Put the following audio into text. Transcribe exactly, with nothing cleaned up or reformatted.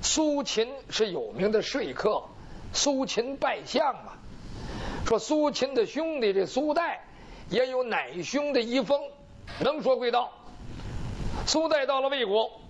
苏秦是有名的说客，苏秦拜相嘛。说苏秦的兄弟这苏代也有乃兄的遗风，能说会道。苏代到了魏国，